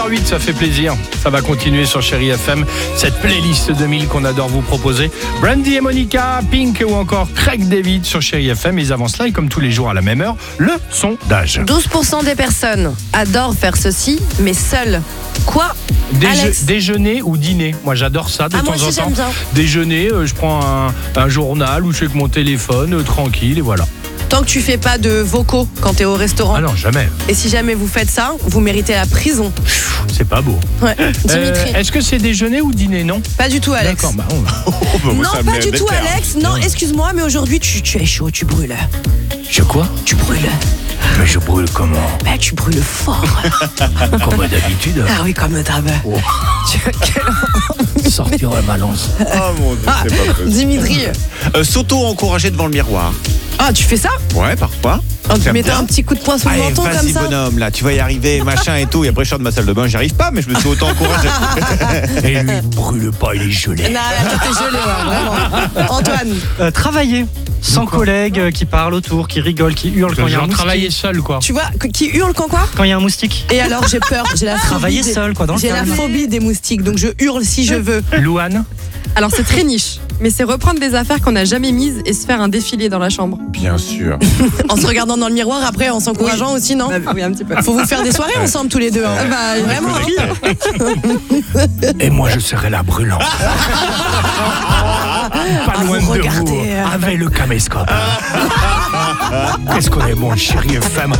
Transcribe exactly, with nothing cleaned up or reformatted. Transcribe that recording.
heures huit, ça fait plaisir. Ça va continuer sur Chérie F M. Cette playlist deux mille qu'on adore vous proposer. Brandy et Monica, Pink ou encore Craig David sur Chérie F M. Ils avancent là et comme tous les jours à la même heure, le sondage. douze pour cent des personnes adorent faire ceci, mais seules. Quoi, Déje- Alex? Déjeuner ou dîner. Moi, j'adore ça de Ah, temps moi aussi, en temps. j'aime bien. Déjeuner, euh, je prends un, un journal ou je fais que mon téléphone, euh, tranquille et voilà. Tant que tu fais pas de vocaux quand t'es au restaurant. Ah non, jamais. Et si jamais vous faites ça, vous méritez la prison. C'est pas beau. Ouais. Dimitri, Euh, est-ce que c'est déjeuner ou dîner, non? pas du tout, Alex. D'accord, bah, on- Oh, bah, moi, Non, ça me pas mérite du d'être tout, clair. Alex. Non, excuse-moi, mais aujourd'hui, tu, tu es chaud, tu brûles. Je quoi? Tu brûles. Mais je brûle comment? Bah, tu brûles fort. Comme d'habitude. Ah oui, comme d'hab. Oh. Tu- quel- Sortirai ma lance. Oh mon dieu, Ah, c'est pas possible. Dimitri. Euh, S'auto-encourager devant le miroir. Ah, tu fais ça? Ouais, parfois. En te J'aime mettant bien. un petit coup de poing sur le Allez, menton comme vas-y ça? bonhomme, là, tu vas y arriver, machin et tout. Et après, je sors de ma salle de bain, j'y arrive pas, mais je me suis auto-encouragé. Et lui, il brûle pas, il est gelé. Non, là, toi, t'es gelé, ouais, vraiment. Antoine. Euh, travailler sans collègues euh, qui parlent autour, qui rigolent, qui hurlent quand il y a un Genre moustique. travailler seul, quoi. Tu vois, qui hurle quand quoi? Quand il y a un moustique. Et alors, j'ai peur. J'ai la Travailler phobie des- seul, quoi, dans le J'ai la calme. phobie des moustiques, donc je hurle si je veux. Louane? Alors c'est très niche, mais c'est reprendre des affaires qu'on n'a jamais mises et se faire un défilé dans la chambre. Bien sûr. En se regardant dans le miroir, après, en s'encourageant aussi, non? Oui, un petit peu. Faut vous faire des soirées ensemble tous les deux. Hein. Bah, Vraiment. hein. Et moi, je serai la brûlante. Pas Ah, loin vous de regardez, vous, euh. avec le caméscope. Qu'est-ce qu'on est bon, Chérie F M.